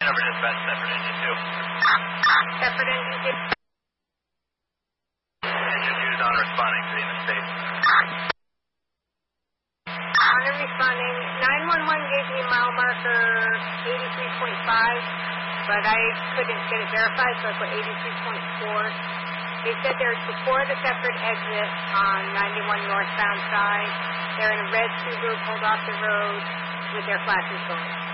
Cover dispatch, Separate Engine 2. Separate Engine 2. Engine 2 is on responding to the interstate. On and responding. 911 gave me a mile marker 83.5, but I couldn't get it verified, so I put 83.4. They said they're before the separate exit on 91 northbound side. They're in a red Subaru pulled off the road with their flashes going.